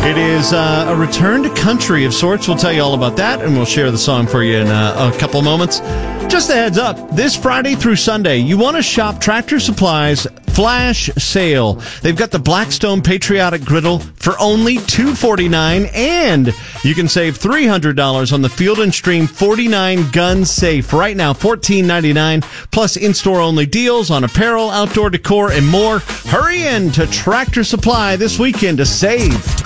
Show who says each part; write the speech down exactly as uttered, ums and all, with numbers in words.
Speaker 1: It is uh, a return to country of sorts. We'll tell you all about that, and we'll share the song for you in uh, a couple moments. Just a heads up, this Friday through Sunday, you want to shop Tractor Supply's flash sale. They've got the Blackstone Patriotic Griddle for only two hundred forty-nine dollars, and you can save three hundred dollars on the Field and Stream forty-nine gun safe right now, fourteen ninety-nine, plus in-store only deals on apparel, outdoor decor, and more. Hurry in to Tractor Supply this weekend to save.